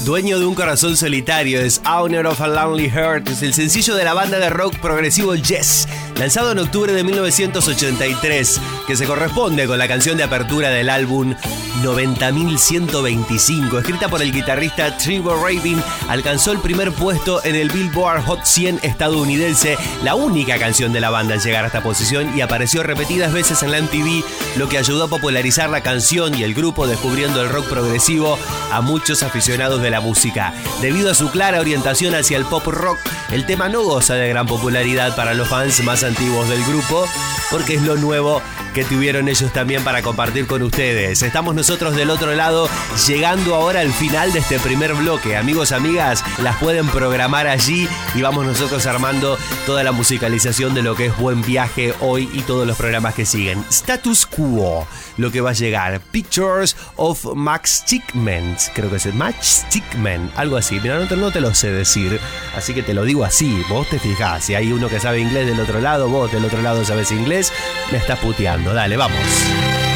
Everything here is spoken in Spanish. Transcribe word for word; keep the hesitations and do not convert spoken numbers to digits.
Dueño de un corazón solitario es Owner of a Lonely Heart, es el sencillo de la banda de rock progresivo Yes, lanzado en octubre de mil novecientos ochenta y tres, que se corresponde con la canción de apertura del álbum noventa mil ciento veinticinco, escrita por el guitarrista Trevor Rabin. Alcanzó el primer puesto en el Billboard Hot cien estadounidense, la única canción de la banda en llegar a esta posición, y apareció repetidas veces en la M T V, lo que ayudó a popularizar la canción y el grupo, descubriendo el rock progresivo a muchos aficionados de la música. Debido a su clara orientación hacia el pop rock, el tema no goza de gran popularidad para los fans más antiguos del grupo, porque es lo nuevo que tuvieron ellos también para compartir con ustedes. Estamos nosotros del otro lado, llegando ahora al final de este primer bloque. Amigos, amigas, las pueden programar allí y vamos nosotros armando toda la musicalización de lo que es Buen Viaje hoy y todos los programas que siguen. Status Quo, lo que va a llegar. Pictures of Max Stickman, creo que es Max Stickman, algo así. Mira, no te, no te lo sé decir, así que te lo digo así. Vos te fijás, si hay uno que sabe inglés del otro lado, vos del otro lado sabes inglés, me estás puteando. Dale, vamos.